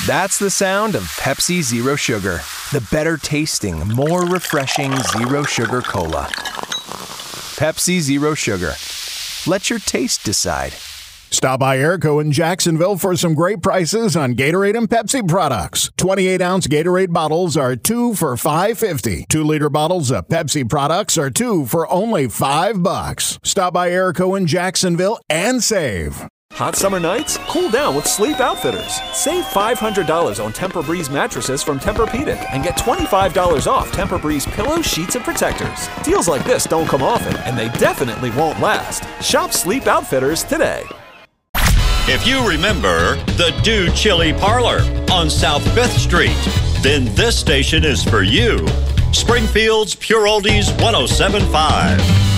That's the sound of Pepsi Zero Sugar. The better tasting, more refreshing Zero Sugar Cola. Pepsi Zero Sugar. Let your taste decide. Stop by Airco in Jacksonville for some great prices on Gatorade and Pepsi products. 28-ounce Gatorade bottles are 2 for $5.50. 2-liter bottles of Pepsi products are 2 for only $5. Stop by Airco in Jacksonville and save. Hot summer nights? Cool down with Sleep Outfitters. Save $500 on Tempur-Breeze mattresses from Tempur-Pedic and get $25 off Tempur-Breeze pillows, sheets, and protectors. Deals like this don't come often, and they definitely won't last. Shop Sleep Outfitters today. If you remember the Do Chili Parlor on South 5th Street, then this station is for you. Springfield's Pure Oldies 107.5.